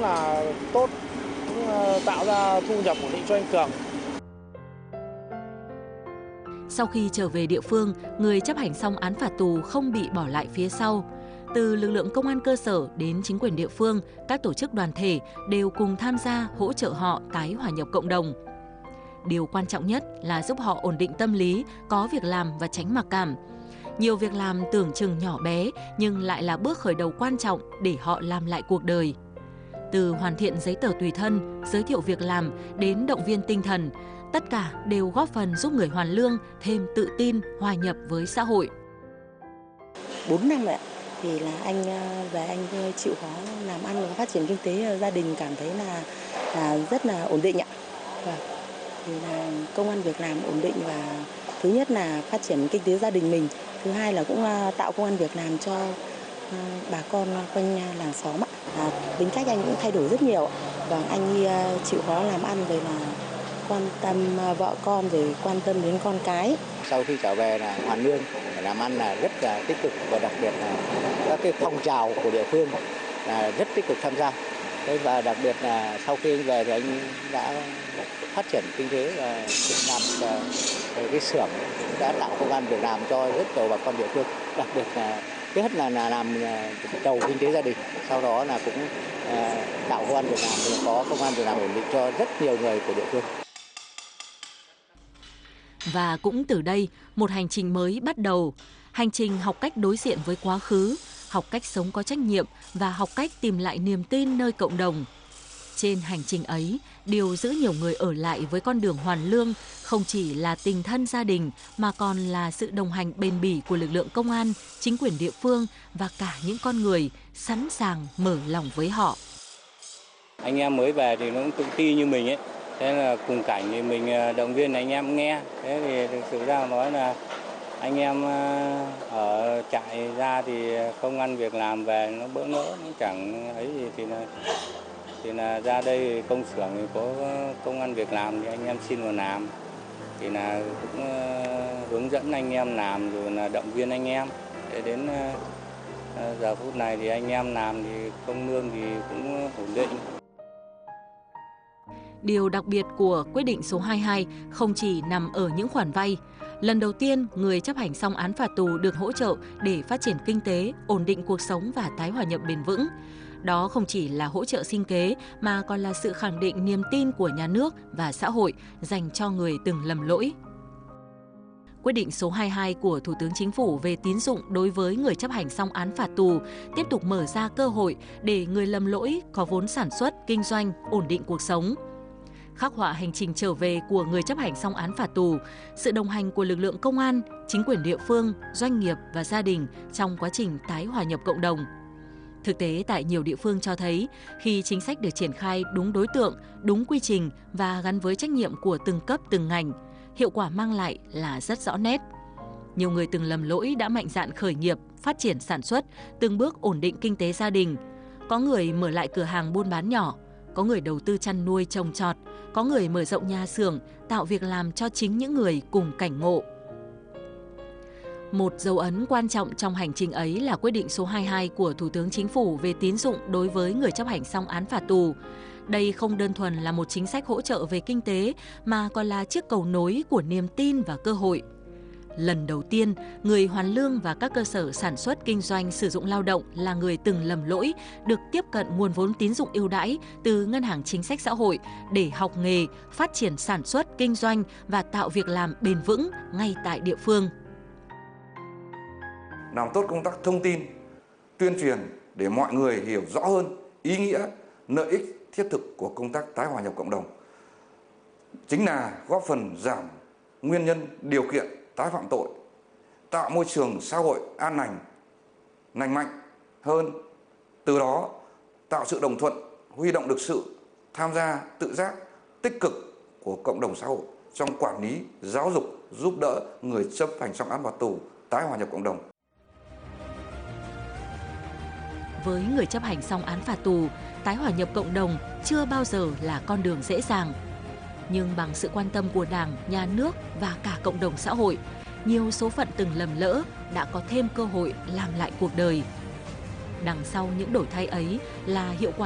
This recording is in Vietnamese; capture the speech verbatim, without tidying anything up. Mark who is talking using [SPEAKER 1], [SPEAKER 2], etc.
[SPEAKER 1] cũng là tốt, cũng tạo ra thu nhập ổn định cho anh Cường.
[SPEAKER 2] Sau khi trở về địa phương, người chấp hành xong án phạt tù không bị bỏ lại phía sau. Từ lực lượng công an cơ sở đến chính quyền địa phương, các tổ chức đoàn thể đều cùng tham gia hỗ trợ họ tái hòa nhập cộng đồng. Điều quan trọng nhất là giúp họ ổn định tâm lý, có việc làm và tránh mặc cảm. Nhiều việc làm tưởng chừng nhỏ bé nhưng lại là bước khởi đầu quan trọng để họ làm lại cuộc đời. Từ hoàn thiện giấy tờ tùy thân, giới thiệu việc làm đến động viên tinh thần, tất cả đều góp phần giúp người hoàn lương thêm tự tin, hòa nhập với xã hội.
[SPEAKER 3] bốn năm rồi ạ, thì là anh về anh chịu khó làm ăn và phát triển kinh tế gia đình, cảm thấy là, là rất là ổn định ạ. Và thì là công ăn việc làm ổn định, và thứ nhất là phát triển kinh tế gia đình mình, thứ hai là cũng tạo công ăn việc làm cho bà con quanh làng xóm ạ. À, tính cách anh cũng thay đổi rất nhiều ạ. Và anh chịu khó làm ăn rồi là quan tâm vợ con, rồi quan tâm đến con cái.
[SPEAKER 4] Sau khi trở về là hoàn lương, làm ăn là rất là tích cực, và đặc biệt là các cái phong trào của địa phương là rất tích cực tham gia. Và đặc biệt là sau khi anh về thì anh đã phát triển kinh tế và làm cái xưởng đã tạo công ăn việc làm cho rất nhiều bà con địa phương. Đặc biệt là thứ nhất là, là làm đầu kinh tế gia đình, sau đó là cũng tạo công ăn việc làm, có công ăn việc làm ổn định cho rất nhiều người của địa phương.
[SPEAKER 2] Và cũng từ đây, một hành trình mới bắt đầu. Hành trình học cách đối diện với quá khứ, học cách sống có trách nhiệm và học cách tìm lại niềm tin nơi cộng đồng. Trên hành trình ấy, điều giữ nhiều người ở lại với con đường hoàn lương không chỉ là tình thân gia đình mà còn là sự đồng hành bền bỉ của lực lượng công an, chính quyền địa phương và cả những con người sẵn sàng mở lòng với họ.
[SPEAKER 5] Anh em mới về thì nó cũng tự ti như mình ấy. Thế là cùng cảnh thì mình động viên anh em nghe. Thế thì thực sự ra nói là anh em ở trại ra thì không ăn việc làm về nó bỡ ngỡ, nó chẳng ấy gì, thì là thì là ra đây công xưởng thì có công ăn việc làm thì anh em xin vào làm, thì là cũng hướng dẫn anh em làm, rồi là động viên anh em. Để đến giờ phút này thì anh em làm thì công lương thì cũng ổn định.
[SPEAKER 2] Điều đặc biệt của quyết định số hai mươi hai không chỉ nằm ở những khoản vay. Lần đầu tiên, người chấp hành xong án phạt tù được hỗ trợ để phát triển kinh tế, ổn định cuộc sống và tái hòa nhập bền vững. Đó không chỉ là hỗ trợ sinh kế mà còn là sự khẳng định niềm tin của nhà nước và xã hội dành cho người từng lầm lỗi. Quyết định số hai mươi hai của Thủ tướng Chính phủ về tín dụng đối với người chấp hành xong án phạt tù tiếp tục mở ra cơ hội để người lầm lỗi có vốn sản xuất, kinh doanh, ổn định cuộc sống. Khắc họa hành trình trở về của người chấp hành xong án phạt tù, sự đồng hành của lực lượng công an, chính quyền địa phương, doanh nghiệp và gia đình trong quá trình tái hòa nhập cộng đồng. Thực tế tại nhiều địa phương cho thấy, khi chính sách được triển khai đúng đối tượng, đúng quy trình và gắn với trách nhiệm của từng cấp từng ngành, hiệu quả mang lại là rất rõ nét. Nhiều người từng lầm lỗi đã mạnh dạn khởi nghiệp, phát triển sản xuất, từng bước ổn định kinh tế gia đình. Có người mở lại cửa hàng buôn bán nhỏ, có người đầu tư chăn nuôi trồng trọt, có người mở rộng nhà xưởng, tạo việc làm cho chính những người cùng cảnh ngộ. Một dấu ấn quan trọng trong hành trình ấy là quyết định số hai mươi hai của Thủ tướng Chính phủ về tín dụng đối với người chấp hành xong án phạt tù. Đây không đơn thuần là một chính sách hỗ trợ về kinh tế mà còn là chiếc cầu nối của niềm tin và cơ hội. Lần đầu tiên, người hoàn lương và các cơ sở sản xuất kinh doanh sử dụng lao động là người từng lầm lỗi được tiếp cận nguồn vốn tín dụng ưu đãi từ Ngân hàng Chính sách Xã hội để học nghề, phát triển sản xuất kinh doanh và tạo việc làm bền vững ngay tại địa phương.
[SPEAKER 6] Làm tốt công tác thông tin, tuyên truyền để mọi người hiểu rõ hơn ý nghĩa, lợi ích thiết thực của công tác tái hòa nhập cộng đồng. Chính là góp phần giảm nguyên nhân điều kiện tái phạm tội, tạo môi trường xã hội an lành, lành mạnh hơn, từ đó tạo sự đồng thuận, huy động được sự tham gia tự giác, tích cực của cộng đồng xã hội trong quản lý, giáo dục, giúp đỡ người chấp hành xong án phạt tù tái hòa nhập cộng đồng.
[SPEAKER 2] Với người chấp hành xong án phạt tù, tái hòa nhập cộng đồng chưa bao giờ là con đường dễ dàng. Nhưng bằng sự quan tâm của Đảng, Nhà nước và cả cộng đồng xã hội, nhiều số phận từng lầm lỡ đã có thêm cơ hội làm lại cuộc đời. Đằng sau những đổi thay ấy là hiệu quả